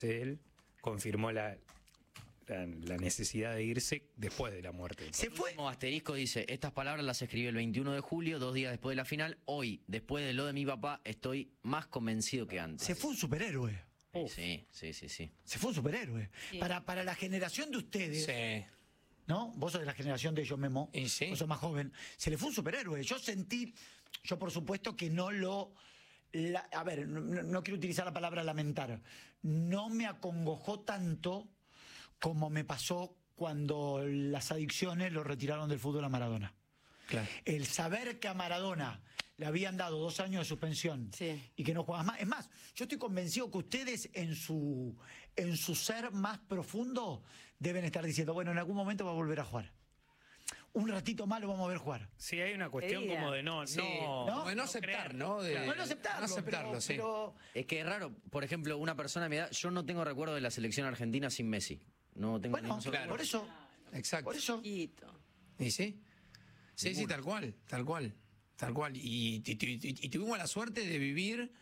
él confirmó la necesidad de irse después de la muerte. Se fue. Como asterisco dice, estas palabras las escribí el 21 de julio, 2 días después de la final. Hoy, después de lo de mi papá, estoy más convencido que antes. Se fue un superhéroe. Sí. Se fue un superhéroe. Sí. Para la generación de ustedes, Sí. ¿no? Vos sos de la generación de ellos, Memo. Y sí. Vos sos más joven. Se le fue un superhéroe. Yo por supuesto que no lo... a ver, no quiero utilizar la palabra lamentar. No me acongojó tanto como me pasó cuando las adicciones lo retiraron del fútbol a Maradona. Claro. El saber que a Maradona le habían dado 2 años de suspensión y que no juegas más. Es más, yo estoy convencido que ustedes en su ser más profundo deben estar diciendo, bueno, en algún momento va a volver a jugar. Un ratito más lo vamos a ver jugar. Sí, hay una cuestión como de no aceptar, creer. ¿no? De, Bueno, aceptarlo, sí. pero Es que es raro, por ejemplo, una persona de mi edad, yo no tengo recuerdo de la selección argentina sin Messi. No tengo bueno, ningún solo por recuerdo. eso. Exacto. Por eso. Poquito. ¿Y sí? Sí, tal cual. Y tuvimos la suerte de vivir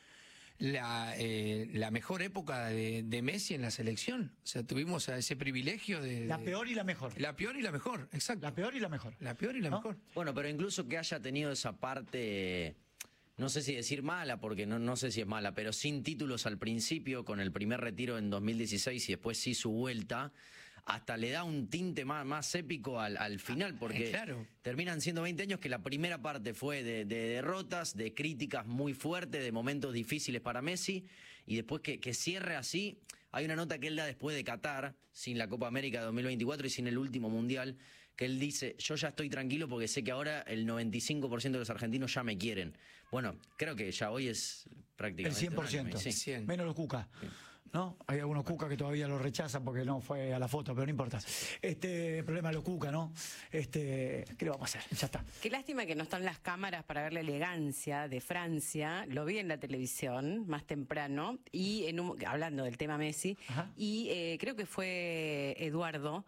la mejor época de Messi en la selección. O sea, tuvimos ese privilegio de... La peor y la mejor. La peor y la mejor, exacto. La peor y la mejor. La peor y la ¿No? mejor. Bueno, pero incluso que haya tenido esa parte, no sé si decir mala, porque no sé si es mala, pero sin títulos al principio, con el primer retiro en 2016 y después sí su vuelta, hasta le da un tinte más épico al final, porque claro. terminan siendo 20 años que la primera parte fue de derrotas, de críticas muy fuertes, de momentos difíciles para Messi, y después que cierre así. Hay una nota que él da después de Qatar, sin la Copa América de 2024 y sin el último Mundial, que él dice, yo ya estoy tranquilo porque sé que ahora el 95% de los argentinos ya me quieren. Bueno, creo que ya hoy es prácticamente El 100%. unánime, sí. 100. Menos los Cuca. ¿No? Hay algunos Cuca que todavía lo rechazan porque no fue a la foto, pero no importa. El problema de los Cuca, ¿no? ¿Qué le vamos a hacer? Ya está. Qué lástima que no están las cámaras para ver la elegancia de Francia. Lo vi en la televisión más temprano, y hablando del tema Messi, Ajá. y creo que fue Eduardo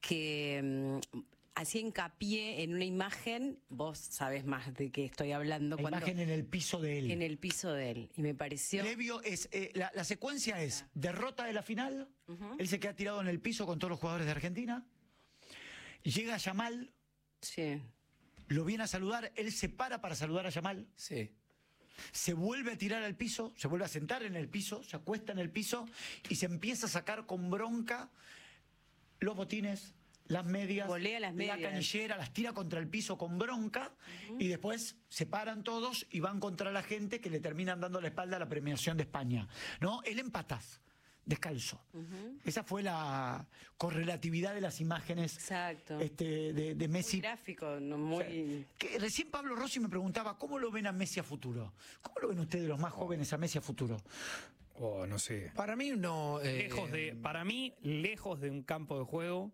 que hacía hincapié en una imagen, vos sabés más de qué estoy hablando. La imagen en el piso de él. En el piso de él, y me pareció... Previo es, la secuencia es derrota de la final, él se queda tirado en el piso con todos los jugadores de Argentina, llega Yamal, Sí. lo viene a saludar, él se para saludar a Yamal, Sí. se vuelve a tirar al piso, se vuelve a sentar en el piso, se acuesta en el piso y se empieza a sacar con bronca los botines, las medias, Volea las medias. la canillera, las tira contra el piso con bronca y después se paran todos y van contra la gente que le terminan dando la espalda a la premiación de España. ¿No? Él en patas, descalzo. Esa fue la correlatividad de las imágenes. Exacto. De Messi. Muy gráfico, no muy... Que recién Pablo Rossi me preguntaba, ¿cómo lo ven a Messi a futuro? ¿Cómo lo ven ustedes los más jóvenes a Messi a futuro? Oh, no sé. Para mí no... Para mí, lejos de un campo de juego.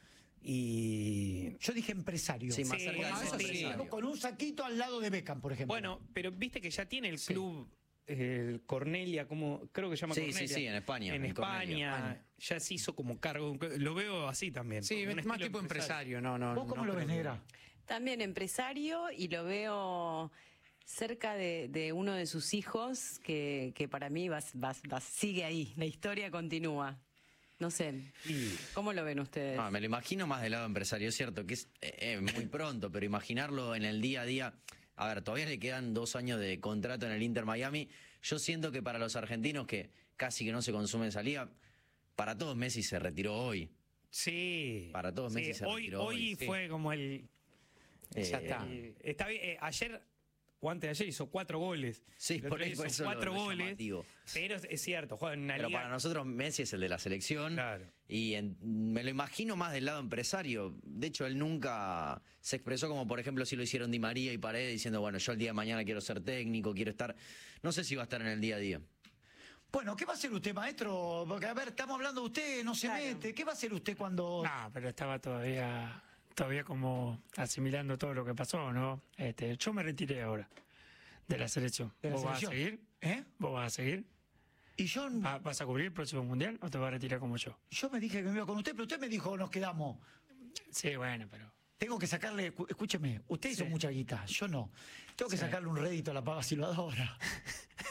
Y Yo dije empresario. Sí, más Sí, cerca del eso sí. empresario. Con un saquito al lado de Beckham, por ejemplo. bueno, pero viste que ya tiene el club Cornelia, como creo que se llama Sí, Cornelia. sí, en España, En en Cornelia. España ya se hizo como cargo. Lo veo así también. Sí, como un más estilo tipo empresario, no. ¿Vos cómo lo ves, creo que- negra? También empresario, y lo veo cerca de uno de sus hijos que para mí sigue ahí, la historia continúa. No sé, ¿cómo lo ven ustedes? No, me lo imagino más del lado empresario, es cierto que es muy pronto, pero imaginarlo en el día a día. A ver, todavía le quedan 2 años de contrato en el Inter Miami. Yo siento que para los argentinos, que casi que no se consume esa liga, para todos Messi se retiró hoy. Sí. Para todos Messi se retiró hoy hoy, fue como el... Ya está. Está bien, ayer o antes de ayer hizo 4 goles. Sí, El otro por día eso hizo lo 4 goles. llamativo. Pero es cierto, juega en una Pero liga... para nosotros Messi es el de la selección. Claro. Y me lo imagino más del lado empresario. De hecho, él nunca se expresó como, por ejemplo, si lo hicieron Di María y Paredes, diciendo, bueno, yo el día de mañana quiero ser técnico, quiero estar... No sé si va a estar en el día a día. Bueno, ¿qué va a hacer usted, maestro? Porque, a ver, estamos hablando de usted, no se Claro. mete. ¿Qué va a hacer usted cuando...? No, pero estaba todavía como asimilando todo lo que pasó, ¿no? Yo me retiré ahora de la selección. ¿De la ¿Vos vas a selección? seguir? ¿Eh? ¿Vos vas a seguir? Y yo ¿Vas a cubrir el próximo mundial o te vas a retirar como yo? me dije que me iba con usted, pero usted me dijo nos quedamos. Sí, bueno, pero... Tengo que sacarle, escúcheme, usted hizo Sí. mucha guita, yo no. Tengo que Sí. sacarle un rédito a la paga silbadora.